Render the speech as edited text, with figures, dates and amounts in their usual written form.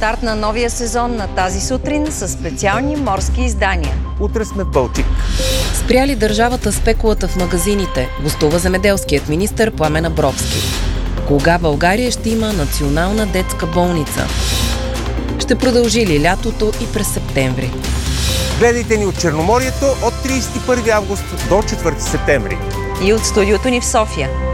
старт на новия сезон на тази сутрин с специални морски издания. Утре сме в Балчик. Спряли държавата спекулата в магазините, гостува земеделският министър Пламен Абровски. Кога България ще има национална детска болница? Ще продължи ли лятото и през септември? Гледайте ни от Черноморието от 31 август до 4 септември. И от студиото ни в София.